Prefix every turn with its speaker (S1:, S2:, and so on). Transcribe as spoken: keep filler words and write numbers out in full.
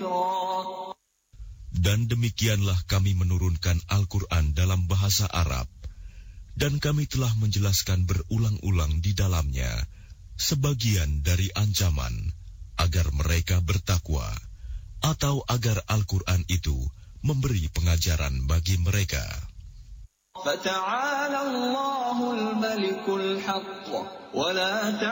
S1: Dan demikianlah kami menurunkan Al-Quran dalam bahasa Arab, dan kami telah menjelaskan berulang-ulang di dalamnya sebagian dari ancaman agar mereka bertakwa, atau agar Al-Quran itu memberi pengajaran bagi mereka.
S2: فَتَعَالَى اللَّهُ الْمَلِكُ الْحَقُّ وَلَا